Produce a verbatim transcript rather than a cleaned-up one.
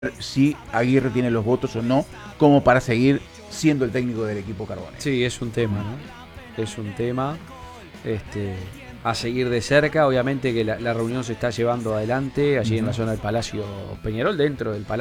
si Aguirre tiene los votos o no, como para seguir siendo el técnico del equipo Carbonero. Sí, es un tema, ¿no? Es un tema este, a seguir de cerca. Obviamente que la, la reunión se está llevando adelante allí uh-huh. en la zona del Palacio Peñarol, dentro del Palacio.